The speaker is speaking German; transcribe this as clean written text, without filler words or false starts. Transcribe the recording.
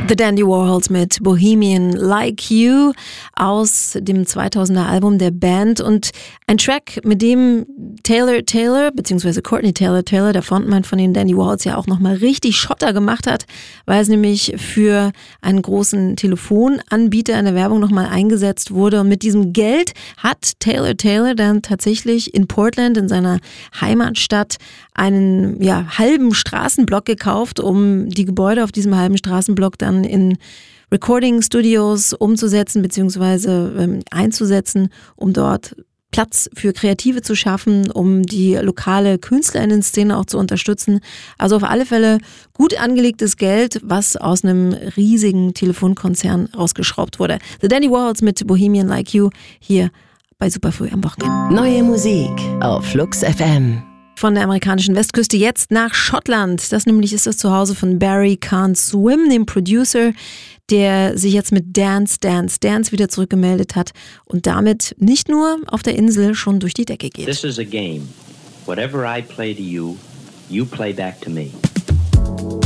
The Dandy Warhols mit Bohemian Like You aus dem 2000er Album der Band und ein Track, mit dem Taylor bzw. Courtney Taylor, der Frontmann von den Dandy Warhols, ja auch nochmal richtig Schotter gemacht hat, weil es nämlich für einen großen Telefonanbieter in der Werbung nochmal eingesetzt wurde und mit diesem Geld hat Taylor dann tatsächlich in Portland, in seiner Heimatstadt, einen halben Straßenblock gekauft, um die Gebäude auf diesem halben Straßenblock dann in Recording-Studios umzusetzen bzw. einzusetzen, um dort Platz für Kreative zu schaffen, um die lokale KünstlerInnen-Szene auch zu unterstützen. Also auf alle Fälle gut angelegtes Geld, was aus einem riesigen Telefonkonzern rausgeschraubt wurde. The Dandy Warhols mit Bohemian Like You hier bei Superfrüh am Wochenende. Neue Musik auf Flux FM. Von der amerikanischen Westküste jetzt nach Schottland. Das nämlich ist das Zuhause von Barry Can't Swim, dem Producer, der sich jetzt mit Dance wieder zurückgemeldet hat und damit nicht nur auf der Insel schon durch die Decke geht. This is a game. Whatever I play to you, you play back to me.